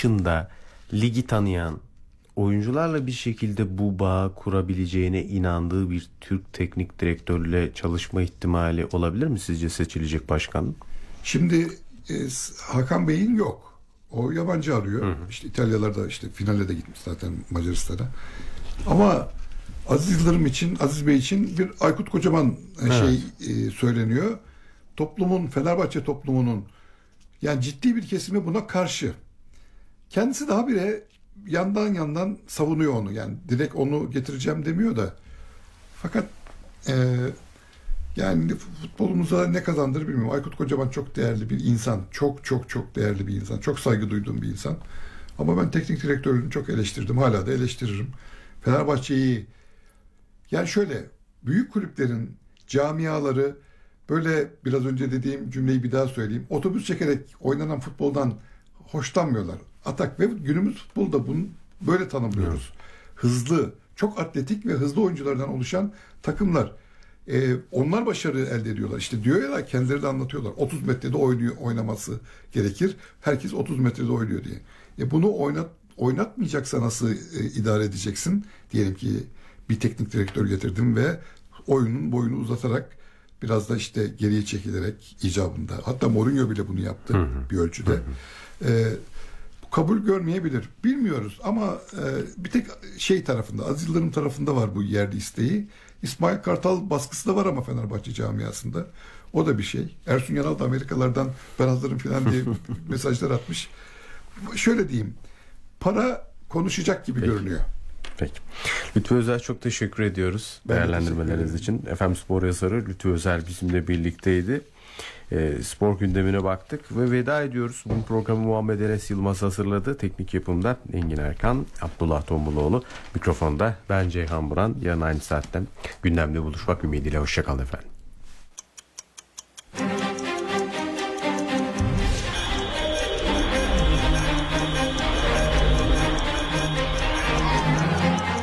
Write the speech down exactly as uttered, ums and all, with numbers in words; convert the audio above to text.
dışında ligi tanıyan, oyuncularla bir şekilde bu bağı kurabileceğine inandığı bir Türk teknik direktörle çalışma ihtimali olabilir mi sizce seçilecek başkanın? Şimdi e, Hakan Bey'in yok. O yabancı arıyor. Hı hı. İşte İtalyalar da işte finale de gitmiş zaten Macaristan'a. Ama Aziz Yıldırım için, Aziz Bey için bir Aykut Kocaman evet. şey e, söyleniyor. Toplumun, Fenerbahçe toplumunun yani ciddi bir kesimi buna karşı. Kendisi daha bile yandan yandan savunuyor onu. Yani direkt onu getireceğim demiyor da. Fakat e, yani futbolumuza ne kazandırır bilmiyorum. Aykut Kocaman çok değerli bir insan. Çok çok çok değerli bir insan. Çok saygı duyduğum bir insan. Ama ben teknik direktörlüğünü çok eleştirdim. Hala da eleştiririm. Fenerbahçe'yi yani şöyle büyük kulüplerin camiaları böyle biraz önce dediğim cümleyi bir daha söyleyeyim. Otobüs çekerek oynanan futboldan hoşlanmıyorlar. Atak ve günümüz futbolda bunu böyle tanımlıyoruz. Hızlı, çok atletik ve hızlı oyunculardan oluşan takımlar. Ee, onlar başarı elde ediyorlar. İşte diyor ya kendileri de anlatıyorlar. otuz metrede oynuyor, oynaması gerekir. Herkes otuz metrede oynuyor diye. E bunu oynat, oynatmayacaksa nasıl e, idare edeceksin? Diyelim ki bir teknik direktör getirdim ve oyunun boyunu uzatarak biraz da işte geriye çekilerek icabında. Hatta Mourinho bile bunu yaptı hı hı. bir ölçüde. Hı hı. Ee, kabul görmeyebilir. Bilmiyoruz ama e, bir tek şey tarafında, Aziz Yıldırım tarafında var bu yerli isteği. İsmail Kartal baskısı da var ama Fenerbahçe camiasında. O da bir şey. Ersun Yanal da Amerikalardan ben hazırım falan diye mesajlar atmış. Şöyle diyeyim. Para konuşacak gibi Peki. görünüyor. Peki. Lütfü Özel çok teşekkür ediyoruz ben değerlendirmeleriniz için. Efendim Spor yazarı Lütfü Özel bizimle birlikteydi. E, spor gündemine baktık ve veda ediyoruz. Bu programı Muhammed Enes Yılmaz hazırladı. Teknik yapımda Engin Erkan, Abdullah Tombuloğlu. Mikrofonda ben Ceyhan Buran. Yarın aynı saatten gündemde buluşmak ümidiyle. Hoşçakalın efendim.